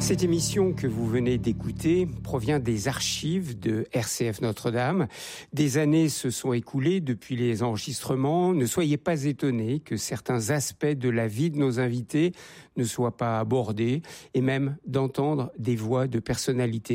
Cette émission que vous venez d'écouter provient des archives de RCF Notre-Dame. Des années se sont écoulées depuis les enregistrements. Ne soyez pas étonnés que certains aspects de la vie de nos invités ne soient pas abordés et même d'entendre des voix de personnalités